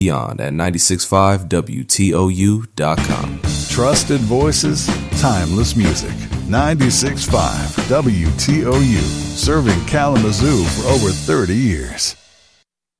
beyond at 96.5WTOU.com. Trusted voices, timeless music. 96.5 WTOU, serving Kalamazoo for over 30 years.